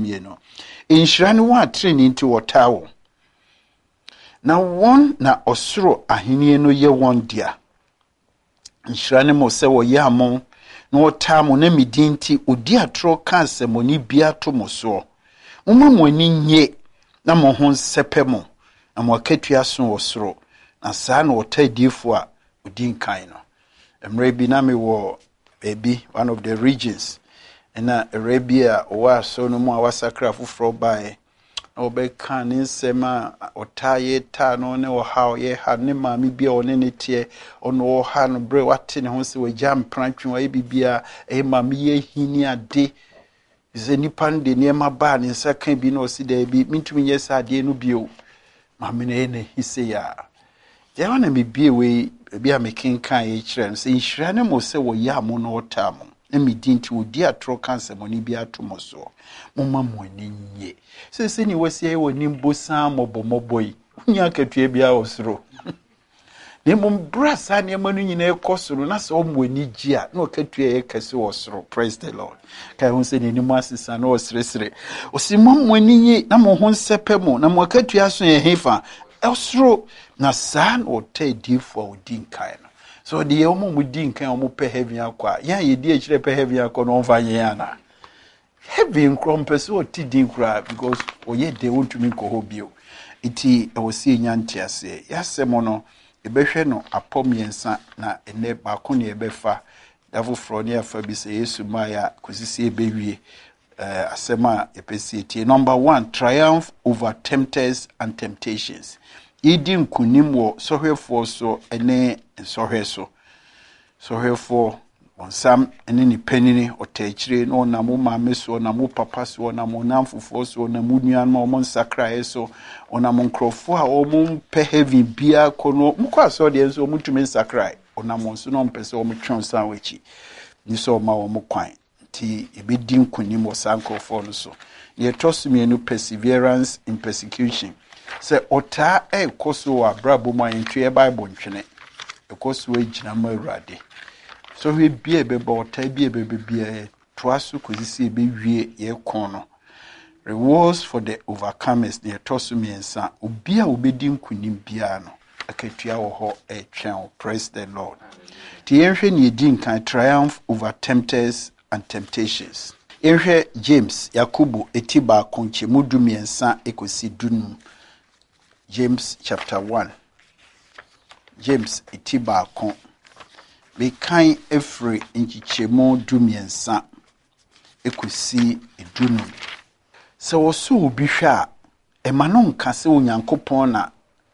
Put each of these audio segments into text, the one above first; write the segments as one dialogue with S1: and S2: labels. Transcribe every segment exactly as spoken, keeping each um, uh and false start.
S1: mieno inhyira ne wa training nti wotawo na won na osoro ahenie no ye won dia inhyira ne mo se wo ye amo na wotamo na midinti odi atro ka asemoni bia to mo so mumma mo ani nye na mo ho nsepemo na mo akatua so wo soro na saa na wotadifo a odi nkan no emre bi na me wo baby one of the regions na Arabia wa so no mu awasakra foforo bae na obeka ne nsema otaye ta no ne wo ha ye ha ne maami bia one ne tie ono wo ha no bre wate ne ho se wagya mprantwe wa bibia e maami ye hini ade ze nipa de ne ma ba ne nsaka bi no si da bi mintumi nye sa ade no bio maami ne ne hise ya je wana me bie we bia me kenkan ye kire se nhira ne mo se wo ya mo no otamo na midinti odi atro cancer moni bi atomo so mumma mo nye se se ni wasi e woni mbosa mobomoboi nya katua bia osoro ne mum brasa ne manu nyina ekosoro na se omo ani gia na okatua ye kase osoro. Praise the Lord. Kai hun se ni mu asesa na osresre osimo mo ani nye na mo ho nsepemo na mo akatua so ye hefa osoro na san o te di for odin kai no. So the omo mudi nkan omo pe heaven akwa ya ye di ekire pe heaven akwa no mfa yen ana heaven krompese o ti din kura because oye de wontumi ko hobio iti e wosi nyanti ase yasemo no ebehwe no apomyensa na ene ba ko ne ebefa dafo fro ne afa bi se Yesu maya kosisi ebewie uh, asema epesi tie. Number one, triumph over tempters and temptations. Idi nkunim wo sohwefo so ene sohwe so sohwefo onsam ene ni panini otachire no na mo maame so na mo papa so na mo namfofo so na mo nuan ma mo nsakra so ona mo nkrofo a o mo pe heavy bia kono mo kwa so de so mo tumi nsakra ona mo so no mpese o mo twon san wachi ni so ma o mo kwan ti ebedi nkunim wo sankrofo no so ye tosumienu perseverance in persecution. Se ota e koso wa brabo ma yentwe Bible ntwene e koso e gina ma Awurade so we bie beba ota bie bebe bie to aso kozisi be wie ye kon no rewards for the overcomers ne toso miensa obi a obedi nkunim bia no akatua wo ho e twen. Praise the Lord. Ti yenhwe ne edi nkan triumph over tempters and temptations. Yenhwe James Yakobo etiba konche mudu miensa ekosi dunu. James chapter one. James itiba kon. Be kan efre nchichemo dumiensa ekosi edunu. Se woso obi hwa emano nka se onyankopon na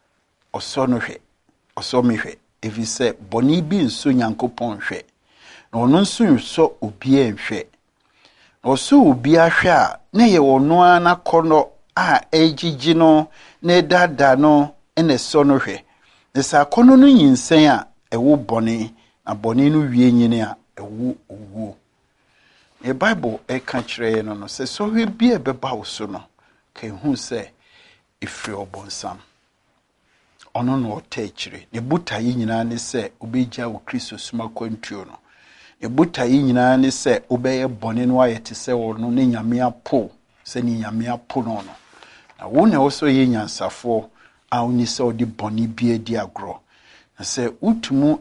S1: oso no hwe. Oso me hwe. Evi se boni bi nso nyankopon hwe. Na ono nso so obi enhwe. Na oso obi ahwe a na ye wono ana kono a ejiji no ne dada no ene so no hwe ne sa kono no nyinsen a ewo bone na bone no wie nyine a ewo owo. E Bible e ka kire no no se so hwe bi e beba wo so no ka hu se efri obonsam ono no ota kire ne buta yi nyina ne se obegya wo Kristo suma kwantuo no ne buta yi nyina ne se obeye bone no ayete se wo no ne nyame apo se ni nyame apo no no na wona also ye nyansafo a oni se odi boni bia di agro na se utumu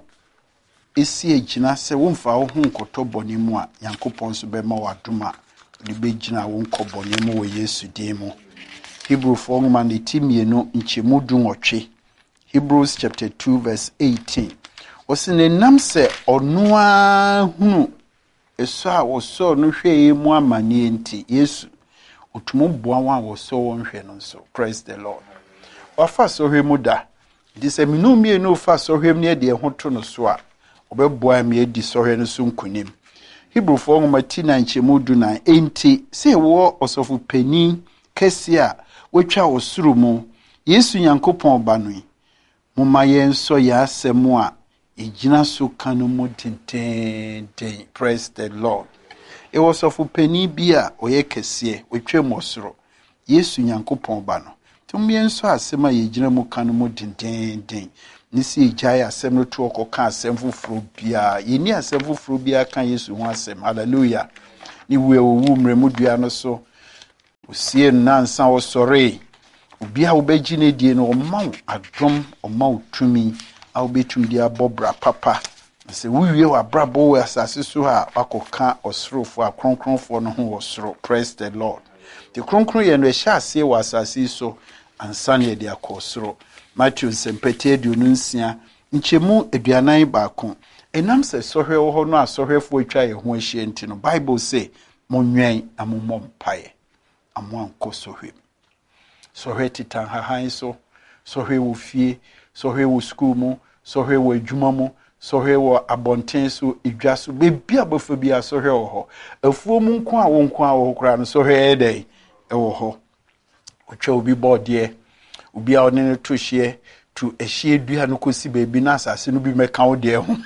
S1: esi egina se womfa wo hu nkoto boni mu a Yankopon so be ma waduma di be gina wo nko boni mu wo Yesu din mu. Hebrew four man etimienu nchemu du nwotwe. Hebrews chapter two verse eighteen. Osine nam se onua hunu eso a wo so no hwe mu amane enti Yesu utumu bua wa wo so won hwe no so. Praise the Lord. Wafa so hwe mu da di se minu mie no fa so hwe ne de ho to no so a obebua me edi so hwe no so nkunim. Hebrew four nine nchemu du na enti se wo osofu pani kesi a wetwa osuru mu Yesu Nyankopon ba no mumma yenso ya asemu a ejina so kanu mu tenten. Praise the Lord. E was of penny bia oye kese wetwa mu osoro Yesu Nyankopon ba no tum yenso asema ye gina mu kanu mu tenten nisi ejaya asem no to okoka asem fufuru bia yeni asem fufuru bia kan Yesu ho asem. Hallelujah. Ni we owu mremu dua no so osie nansa osore obi a wobɛgye ne die no ɔma wo adom ɔma wo tumi a wobɛtumi de abɔbra papa sɛ wowie w'abrabɔ wɔ asase so a wakɔka ɔsorofo a kronkronfoɔ no ho wɔ soro. Praise the Lord. The kronkron yɛ no ɛhyɛ aseɛ wɔ asase so ansa ne yɛde akɔ soro. Matthew nsɛmpɛtɛ aduonu nsia nkyɛmu aduanan baako. Enam sɛ sɔhwɛ wɔ hɔ no a sɔhwɛfoɔ atwa yɛ ho ahyia nti no Bible say monwɛn na mommɔ mpaeɛ amo ankɔ sɔhwɛ. Sɔhwɛ titan hahan so, sɔhwɛ wɔ fie, sɔhwɛ wɔ school mu, sɔhwɛ wɔ adwuma mu, sɔhwɛ wɔ abɔnten so, idwa so, bebi abɔfa bi a sɔhwɛ wɔ hɔ. Afuo mu nko a wo nko a wɔ kora no sɔhwɛ ɛdɛn ɛwɔ hɔ. Otwa obi bɔdeɛ, obi a ɔne no to hyeɛ, to ɛhyɛ dua no kɔsi beebi na asase no bi mɛka wo deɛ ho.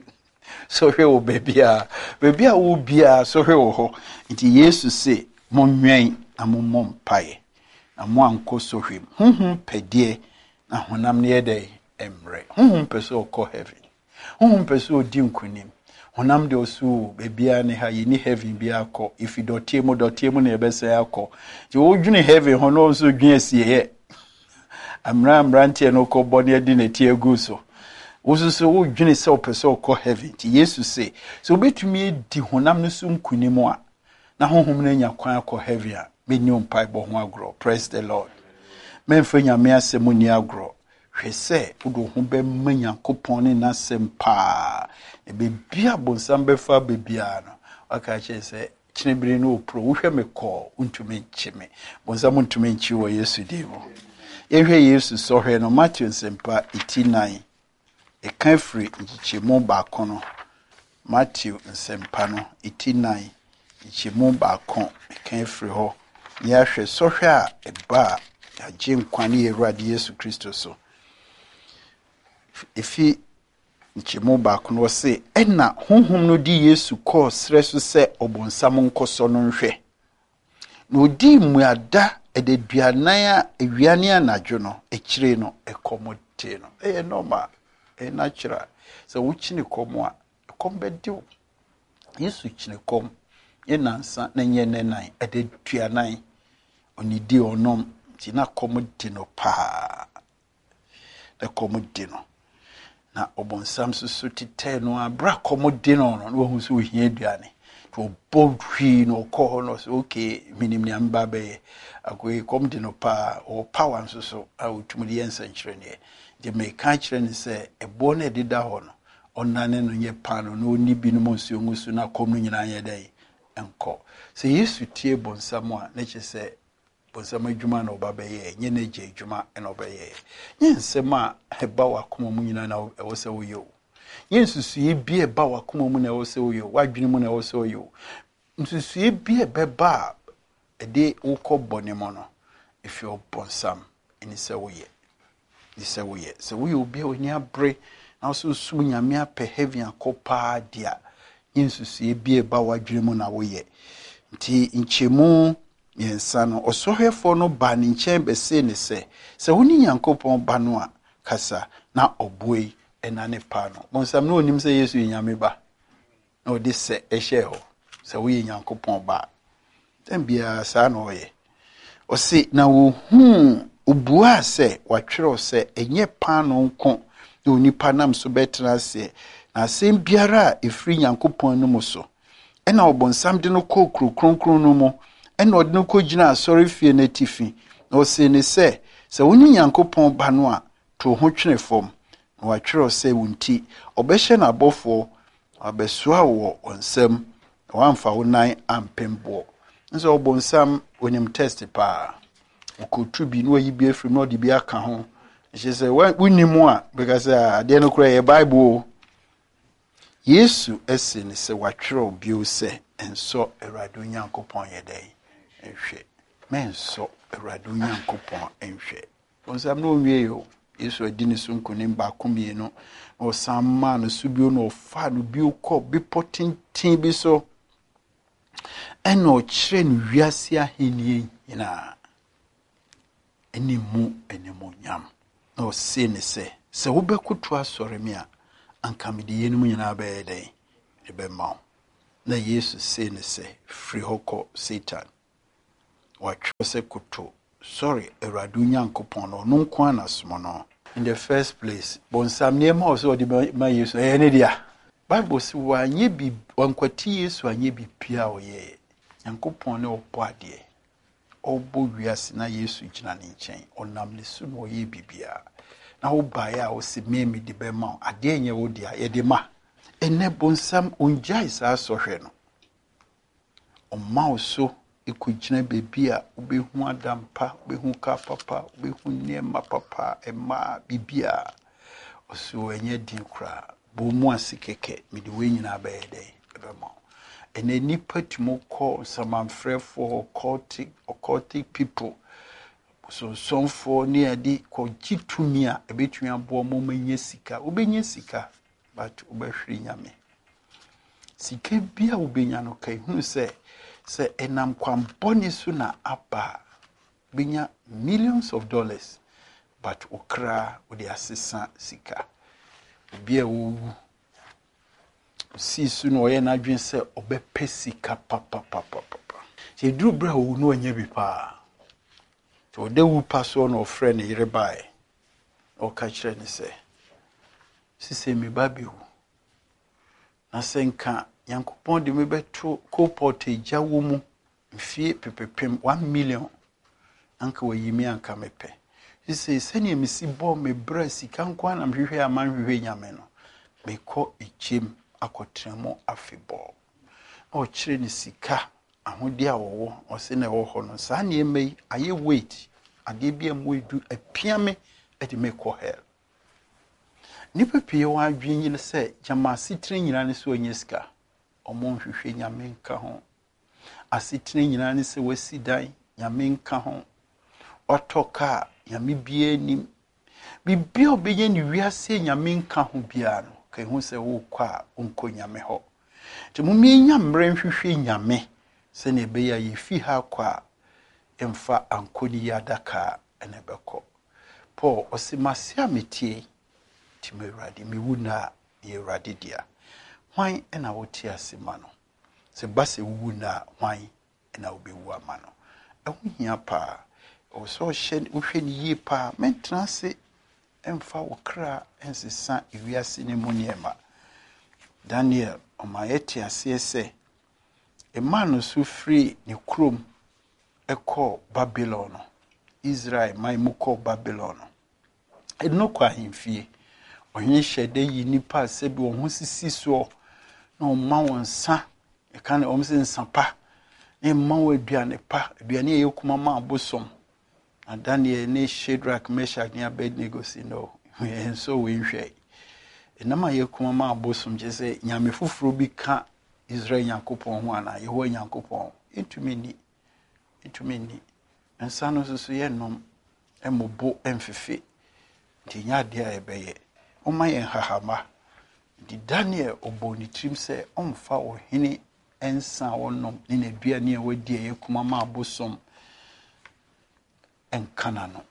S1: Sɔhwɛ wɔ beebi a, beebi a wo bia sɔhwɛ wɔ hɔ. Nti Yesu se monwɛn na mommɔ mpaeɛ. Na mo ankɔ sɔhwɛ mu. Honhom pɛdeɛ na honam ne yɛdɛn emre. Honhom pɛ sɛ ɔkɔ heaven. Honhom pɛ sɛ ɔdi nkonim. Honam de osu bebia ne ha yini heaven bi akɔ. Ifi dɔteɛ mu dɔteɛ mu na yɛbɛsɛ akɔ. Nti wodwene heaven hɔ no nso dwene asieyɛ. Amra amrantie no kɔ bɔ ne adi ne tie gu so. Wosusu wodwene sɛ ɔpɛ sɛ ɔkɔ heaven. Nti Yesu se, so obetumi di honam no so nkonim a na honhom no nya kwan akɔ heaven a meni umpai bo ho agro. Praise the Lord. Memfa nyame asɛm ni agro. Hwɛ sɛ wodo ho bɛ ma Nyankopɔn ne n'asɛm paa. E bebia bonsam bɛfa bebia no. Aka kyerɛ sɛ kyinebere no opro. Wohwɛ me kɔ untumi nkye me. Bonsam untumi nkye wɔ Yesu din mu. Yɛhwɛ Yesu sɔhwɛ no Matthew nsɛmpa eighty-nine. Ɛka firi nkyɛmu baako no. Matthew nsɛmpa no eighty-nine. Nkyɛmu baako ɛka firi hɔ. Yɛhwɛ sɔhwɛ a ɛba a yɛagye nkwa ne Awurade Yesu Kristo so. Efi nkyɛmu baako no se ɛna honhom no di Yesu kɔɔ srɛ so sɛ ɔbonsam nkɔsɔ no nhwɛ. Na odi mmuada ɛdeduanan a ewiane anadwo no ɛkyire no ɛkɔmɔte no. Ɛyɛ normal, ɛyɛ natural. Sɛ wokyine kɔm a ɛkɔm bɛdew. Yesu kyine kɔm yenansa na nye nenan ɛdeduanan onidi onom ti na kɔmɔte no paa. Na kɔmɔte no. Na obonsam susu titɛ no abra kɔmɔte no no wo hu so hia aduane. To bodwi no kɔ no so okay minim ni amba bɛyɛ. Akoe kɔmɔte no paa o power nso so a otumudi yensa nkyerɛ ne. De me ka kyerɛ ne sɛ ɛbɔ na ɛdeda hɔ no ɔnane no nyɛ paa no no ni bi no nsuo ngusu na kɔm no nyina yɛ dɛ enko. Se Yesu tie bonsam a na kyerɛ sɛ bonsam adwuma na ɔba bɛyɛ nye na gye adwuma na ɔbɛyɛ. Nye nsɛm a ɛba wakoma mu nyina na ɛwɔ sɛ woyɛ o. Nye nsusuye bi ɛba wakoma mu na ɛwɔ sɛ woyɛ o. Wadwene mu na ɛwɔ sɛ woyɛ o. Nsusuye bi ɛbɛba ɛde wokɔ bɔne mu no efi ɔbonsam ɛni sɛ woyɛ. Ni sɛ woyɛ. Sɛ woyɛ obi a oni abre na so sum nyame apɛ heaven akɔ paa dia. Nye nsusuye bi ɛba wadwene mu na woyɛ. Nti nkyɛmu yensa no ɔsɔhwɛfo no ba ne nkyɛn bɛse ne sɛ sɛ woni Nyankopɔn ba no a kasa na ɔboi ɛna ne pa no. Bonsam no onim sɛ Yesu nyame ba. Na ɔde sɛ ɛhyɛ hɔ. Sɛ woyɛ Nyankopɔn ba. Tembia saa na ɔyɛ. Ɔse na wo hu obua sɛ watwerɛ sɛ enye pa no nko na onipa nam so bɛtena sɛ na asɛm biara a efiri Nyankopɔn no mu so. Ɛna ɔbonsam de no kɔ kurokronkron no mu. Ɛna ɔde no kɔ gyina asɔre fie na tifi. Na ɔse ne sɛ sɛ woni Nyankopɔn ba no a to ho twene fam. Na watwerɛ sɛ wonti ɔbɛhyɛ n'abɔfo abɛsoa wɔ ɔnsɛm na wamfa wo nan ampemboɔ. Nso ɔbonsam onim test pa. Okotu bi no ayi bi afiri no de bi aka ho. She say woni mu a because ade no kura ye Bible. Yesu ese ne se watwerɛ bio sɛ enso Awurade Nyankopɔn yɛ dɛn enhwɛ. Menso Awurade Nyankopɔn enhwɛ. Onsam no wie yo. Yesu adi ne so nkonim ba komie no. Osama no subio no fa no bio kɔ bipotintin bi so. Ɛna ɔkyerɛ no wiase ahenie nyina. Eni mu eni mu nyam. Na ɔse ne sɛ sɛ wobɛkoto asɔre me a anka me de yenum nyina bɛyɛ dɛn ɛbɛma wo. Na Yesu se ne sɛ firi hɔ kɔ Satan. watwe se koto sorry Awurade Nyankopɔn no no nko anasomo no. In the first place, bonsam niema oso de ma Yesu eh ne dia. Bible si wa nye bi wankwati Yesu anye bi pia oye. Nyankopɔn ne obo ade. Obo wiase na Yesu gina ne nkyɛn. Onam ne su no oye bibia. Na wo bae a wo se meme de be ma ade nye wo dia ye de ma. Ene bonsam onjai sa sohwe no. Oma oso ikugina bebi a obehu adampa, obehu ka papa, obehu niema papa, ema bibia oso enye din kra. Bo mu asikeke me de we nyina ba yede ebema. Ene nipa timo call some for occultic occultic people. So some for near di ko jitumi a ebetumi abo mo manye sika. Obenye sika but obehwe nyame. Sika bia obenya no kai hunu se se enam kwam boni so na aba benya millions of dollars but okra odi asesa sika. Bia wo si su no ye na dwen se obepe sika papa papa papa. Se duru bra wo no anya bi pa. So de wu paso no friend yire bai. O ka kire ni se sise me ba bi wu. Na senka Yankopɔn de me beto co-porte jawo mu mfie pepepem one million anka wayimi anka mepe. Sise sene misi bo me bra sika nkwa na mhwehwe amanhwehwe nyame no me ko echem akotremo afebo. O kire ni sika ahodi a wowo o se na wo ho no sa na emei aye wait ade bia mo edu apiame e de me ko hell. Nipa pie wa adwen yin se jama sitire nyina ne so onye sika omo hwehwe nyame nka ho. Asitire nyina ne se wasidan nyame nka ho. Otoka nyame bia nim bibia obenye ni wiase nyame nka ho bia no kai hu se wo kwa onko nyame ho. Te mu mienya mre nhwehwe nyame se ne be ya yefi ha kwa emfa ankoni yadaka ene beko. Paul osimase ametie ti me Awurade me wuna ye Awurade dia. Hwan ena woti asema no. Se base wuna hwan ena obewu ama no. Ehu hia pa o so hye uhwe ni yi pa mentrance emfa wokra ensesa ewiase ne muniema. Daniel omayeti asese emanu su free ni krom eko Babylon. Israel mai muko Babylon. Eno kwa himfie onye shede yi nipa sebi wo hosisi so na o ma wonsa e kan o mse nsampa e ma wo aduane pa aduane ye kuma ma abosom na Daniel ne Shadrach Meshach ne Abednego si no en so we nhwe enama ye kuma ma abosom je se nyame foforo bi ka Israel Yakopon ho ana ye ho Yakopon etumi ni etumi ni ensa no so ye nom emobo emfefe nti nya de a ebeye Oma yen hahama di Daniel oboni trim se omfa ohene ensa wonom ni na duane a wadi ye kuma ma abosom enkana no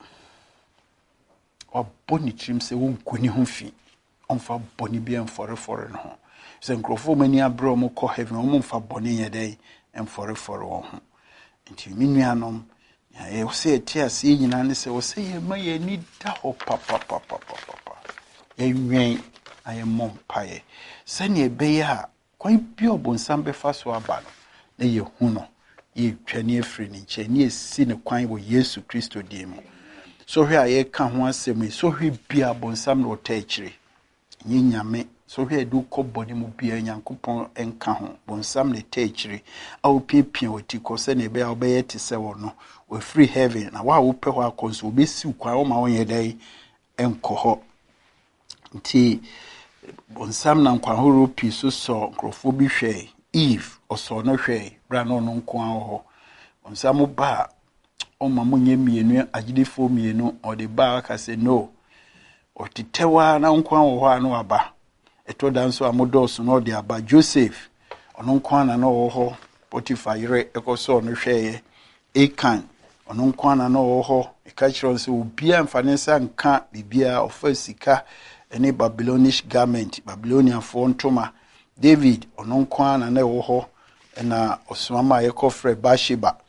S1: oboni trim se wonkoni ho fi omfa boni bi enfore fore no se nkrofo mani abro mo ko heaven omfa boni ye dai enfore fore wo ho nti minuanom ya ye se tia se nyina ne se wo se ye ma ye ni da ho papa papa papa enwen ayemom paye sane ebeya kwan bi obonsam befa so aba no na ye hu no ye twani afri ni nche ni esi ne kwan wo Yesu Kristo dim so hwe aye ka ho asem so hwe bia obonsam no ta akire nyi nyame so hwe edu koboni mu bia Nyankopon enka ho bonsam ne ta akire a opipia wati ko sane ebeya obeye te se wo no we free heaven na wa wo pe ho akonso obesi kwan wo ma won dai enko ho nti bonsam na nkwahoro pi so so nkrofo bi hwe Eve oso no hwe bra no no nko ho bonsam ba o ma munye mienu agidefo mienu o de ba ka se no o titewa na nko ho anu aba eto danso amodoso no de aba Joseph ono nko na no ho Potiphar yire ekoso no hwe Ekan ono nko na no ho e ka kiro se obi amfane sa nka bibia ofa sika ene Babylonish garment Babylonian fontoma David ono nko na na wo ho na osomama ye kofre Bathsheba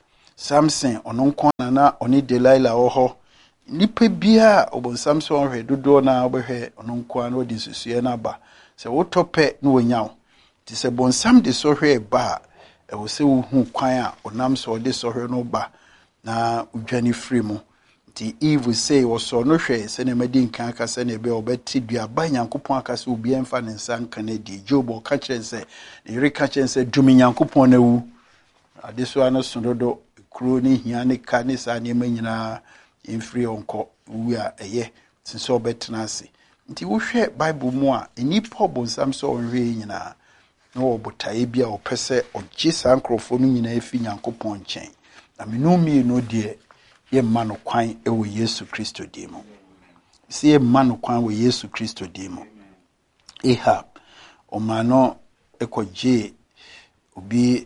S1: Samson ono nko na oni Delilah oho nipa bia obonsam so onhwe dodo na obehwe ono nko na odi susue na ba se wotope na wonyaw ti se bonsam de so hwe ba e wo se wo hu kwan a onam so de so hwe no ba na udwane free mu ti Eve say wo so no hwe se ne madi nkan aka se ne be obeti dua ba Nyankopon aka se obi emfa ne nsa nka na di Job o ka kire se ne re ka kire se dumi Nyankopon na wu ade so ano sododo kuro ni hia ne ka ne sa ne manyina infree onko wu a eye sinso obetena ase nti wo hwe Bible mu a enipa obonsam so onhwe nyina na obotae bia opese ogye sankrofo no nyina efi Nyankopon nchen na menumi no de ye mano kwan ewo Yesu Kristo dimo si ye mano kwan wo Yesu Kristo dimo Ahab omano ekogye obi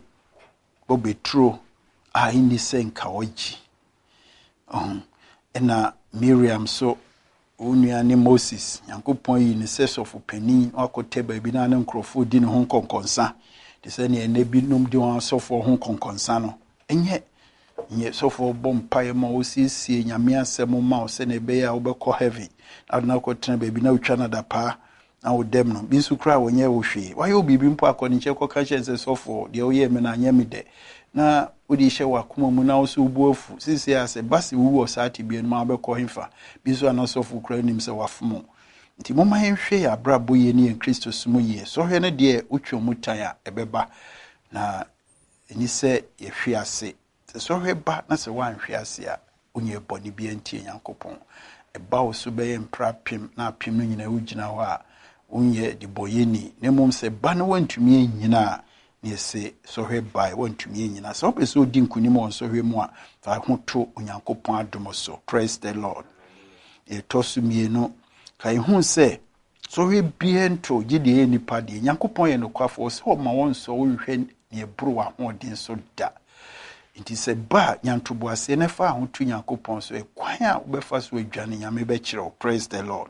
S1: obetro a ini senka oji um ena Miriam so unuane Moses Nyankopon yi ne sesofu pani akote ba bi na ne nkrofo di ne ho konkonsa de se ne ene bi nom di won sofo ho konkonsa no enye nye sofo bompae ma osiesie nyame asem ma o se ne be ya obekọ heaven aduna ko tena ba bi na utwa na da pa na odem no bi sukra wonye wo hwe waye obibi mpo akoni che ko ka che se sofo de oye me na nya me de na odi hye wakoma mu na wo so buafu sisi ase basi wu wo saati bi no ma obekọ himfa bi so na sofo kra nim se wafomo nti moma hwe ya brabo ye ni Kristo sumu ye so hwe ne de utwa mutan a ebeba na eni se ye hwe ase so hwe ba na se wan hwe ase a onye boni bi antie Nyankopon eba wo so be mprapim na apim no nyina ugina ho a onye de boyeni ne mum se ba no wantumi nyina ne se so hwe bai wantumi nyina so be so di nkunim on so hwe mu a fa ho to Onyankopon adom so praise the Lord e to so mienu kai hu se so hwe biento gide nipa de Nyankopon ye no kwafo so ma won so wo hwe ne buru wa ho din so da nti se ba nyantobo ase ne fa ho tu Nyankopon so e kwan a obefa so adwane nyame be kire praise the Lord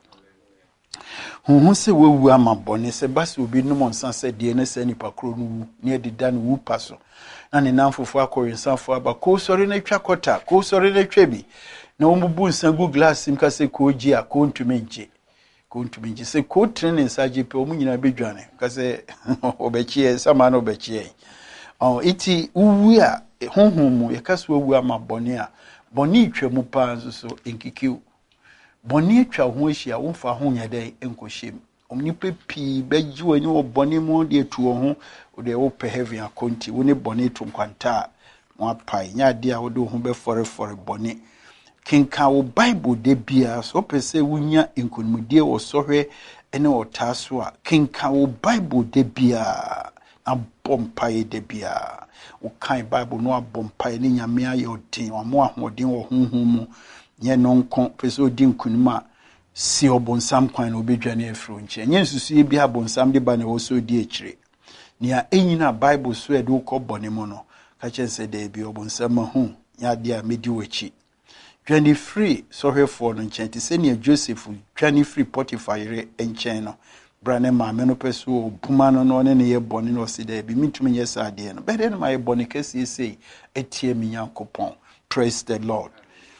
S1: hu se wewu ama bone se basi obi no monsa se de ne se nipa kro no ne dida no wu paso na ne namfofo akorensanfo aba ko sori na twa kota ko sori na twa bi na omubu nsangu glass imka se ko ji a ko ntumenje ko ntumenje se ko trene nsaje pe omu nyina bedwane ka se obechie sama na obechie oh iti uwu a honhom mu yakaso wewu ama bone a bone twemu pa nso so enkikiu boni atwa ho ahia wo mfa ho nya dai enkohyem omnipa pi beji wani wo boni mu de tuo ho de wo pe heaven akonti wo ne boni to nkwanta mo apai nya de a wo de ho be fore fore boni kenka wo Bible de bia so pese wunya enkonmudie wo sohwe ene wo taso a kenka wo Bible de bia na bompai de bia wo kan Bible no abompai ne nyame ayodin wo mo ahodin wo honhom mu nye nonko pese odi nkunuma si obonsam kwan no bedwane afro nche nye nsusu bi abonsam de ba na wo so odi akire nia enyina Bible so e do ko bone mo no ka chense de bi obonsam hu nya de a medi wachi dwane free so hwefo no nche ti se nia Joseph dwane free Potiphar re enchen no brane ma me no pese obuma no no ne ne ye bone no si de bi mitumi nye sa de no be de no ma ye bone kesi sei etie mi Nyankopon praise the Lord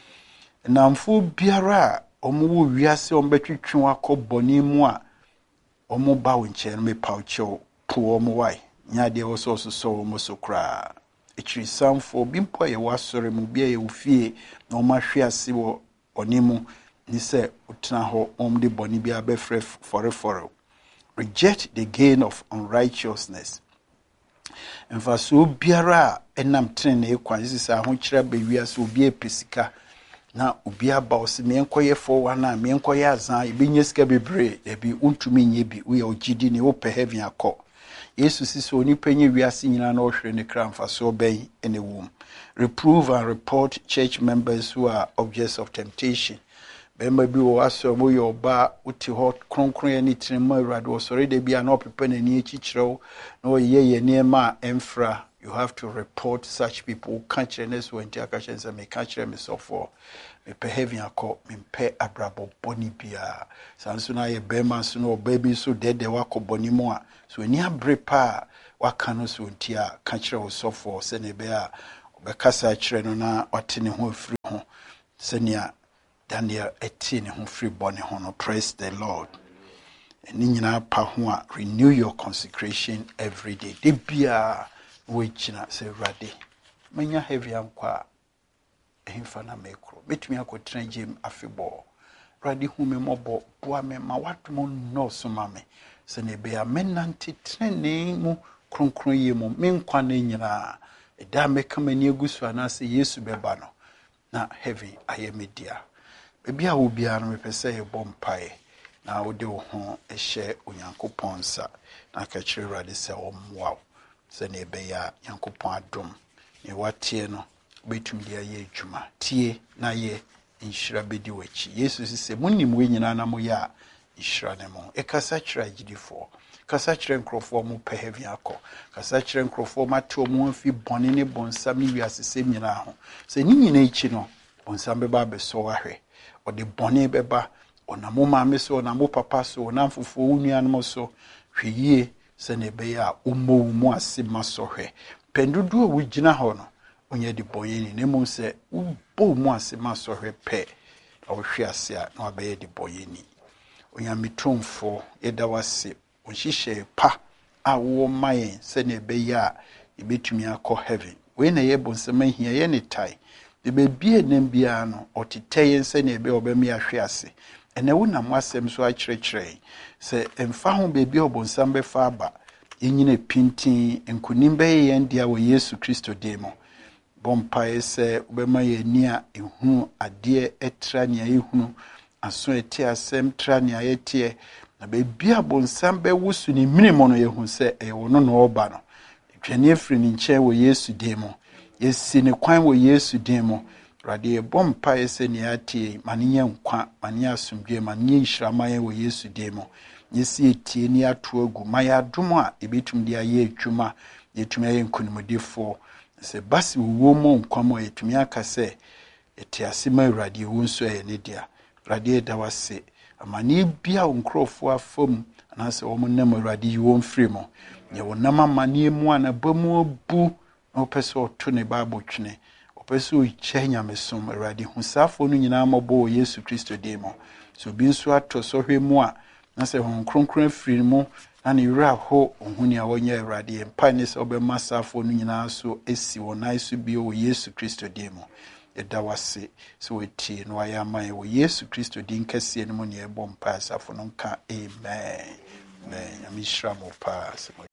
S1: namfo biara omo wiase ombetwetwe akọ boni mu a omo ba wonche no me paucho po omo wai nya de wo so so omo so kra ekiri samfo bimpo ye wasore mu bia ye ufie na omo hwe ase wo onimu ni se utena ho om de boni bia be frɛ fore fore reject the gain of unrighteousness enfa so biara enam tene kwan sisa ho kira be wiase obi epesika na obi aba osi me enkoye fo wa na me enkoye azan ebenye sika bebre e bi untumi nye bi we ogidi ne wo pe heaven akọ Yesu siso oni penye wiase nyina na ohwere ne kramfa so ben ene wom reprove and report church members who are objects of temptation bemba bi wo aso mo yo ba uti hot kronkron ya ni tinma awurade wo sori de bia na opepe na ni echichiro na oyeye ye niema emfra you have to report such people catch us when they catch us me catch them so for me pe heaven akọ me pe abrabo boni bia sanso na ye bema so no baby so dead de wakọ boni mu a so ni abre pa waka no so ntia catch us so for se ne be a obekasa kyerɛ no na ɔte ne ho afiri ho sɛnea Daniel eti ne ho firi bɔne ho no. Praise the Lord. Ni nyinaa pa ho a renew your consecration every day. De bia we gyina sɛ Awurade manya heavy ankwa ehimfa na mekro betumi akɔtena gyem afebɔ. Awurade hu me mmɔbɔ boa me ma wadom nnɔɔso ma me sɛ ne bia menante trene mu kronkron yie mu me nkwa na nyinaa ɛda meka mani agu so anaasɛ Yesu bɛba no na heavy ayɛ me dia. Bia wo bia no mepɛ sɛ yɛbɔ mpae na wode wo ho ɛhyɛ Onyankopɔn nsa na ka kyerɛ Awurade sɛ ɔmmoa wo sɛ ne ɛbɛyɛ a Nyankopɔn adom ne watie no wobɛtumi de ayɛ adwuma tie na yɛ nhyira bɛdi w'akyi. Yesu sɛ monim we nyinaa na moyɛ a nhyira ne mo. Ɛkasa kyerɛ agyidifoɔ, kasa kyerɛ nkurɔfoɔ mo pɛ heavy akɔ, kasa kyerɛ nkurɔfoɔ mate ɔmo afi bɔne ne bɔnsam ne wiasesɛm nyinaa ho sɛ ne nyinaa akyi no bɔnsam bɛba abɛsɔ ahwɛ. Ɔde bɔne bɛba ɔnamo maame so ɔnamo papa so ɔnam fofoɔ wo nuanom so hwɛ yie sɛ ne ɛbɛyɛ a ɔmmɔ wo mu ase ma sɔhwɛ. Pɛndodo a wogyina hɔ no onyɛ de bɔne ni na mmom sɛ wobɔ wo mu ase ma sɔhwɛ pɛ na wohwɛ ase a na wabɛyɛ de bɔne ni. Onyametromfoɔ yɛda wase ɔhyehyɛ pa a wo ma yɛn sɛ ne ɛbɛyɛ a yɛbɛtumi akɔ heaven. Wei na yɛ bɔnsɛm ahia yɛ ne tae de bebie nam bia no ɔtetɛ yɛn sɛ ne ɛbɛyɛ ɔbɛmi ahwɛ ase. Ɛnɛ wo nam asɛm so akyerɛkyerɛ sɛ ɛmfa ho baabi a ɔbɔnsam bɛfa aba yɛnyina pintin nkonim bɛyɛ yɛn dia wɔ Yesu Kristo din mu. Bompae sɛ wobɛma yɛn ani a ehunu adeɛ ɛtra nea ehunu aso ɛte asɛm tra nea yɛteɛ na baabi a bɔnsam bɛwo so ne minimo no yɛhu sɛ ɛyɛ wo no na ɔba no. Dwane afiri ne nkyɛn wɔ Yesu din mu. Yɛsi ne kwan wɔ Yesu din mu. Awurade yɛbɔ mpaeɛ sɛ nea atie ma ne nyɛ nkwa ma ne nyɛ asomdwoe ma ne nyɛ nhyirama yɛn wɔ Yesu din mu. Yɛsi etie ne ato agu ma yɛadom a yɛbɛtumi de ayɛ adwuma yɛtumi ayɛ nkonimdifoɔ sɛ basi wo mu nkwam a yɛtumi aka sɛ yɛte ase ma Awurade wo nso ɛyɛ ne dia. Awurade yɛda wase amane bia wo nkurɔfoɔ afam anaasɛ wɔn nam Awurade yi wɔn firi mu nyɛ wo nam amane mu a na ba mu abu na wopɛ sɛ ɔto ne Bible twene wopɛ sɛ ɔkyɛ nyamesom. Awurade hu saafo no nyinaa mmɔbɔ wɔ Yesu Kristo din mu. So bi nso atɔ sɔhwɛ mu a na sɛ hon kronkron afiri mu na ne wura ho ohuni a wɔnyɛ Awurade yɛ mpa ne sɛ ɔbɛma saafo no nyinaa so esi wɔn nan so bio wɔ Yesu Kristo din mu. Yɛda wase sɛ wɔtie no ayɛ ama yɛ wɔ Yesu Kristo din kɛseɛ no mu ne yɛbɔ mpa saafo no nka amen. Amen. Nyame hyira mo paa sɛ